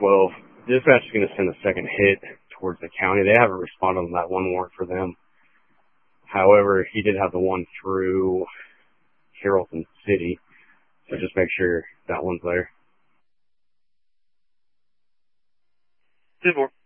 12. Dispatch is going to send a second hit towards the county. They haven't responded on that one warrant for them. However, he did have the one through Carrollton City, so just make sure that one's there. 2-4.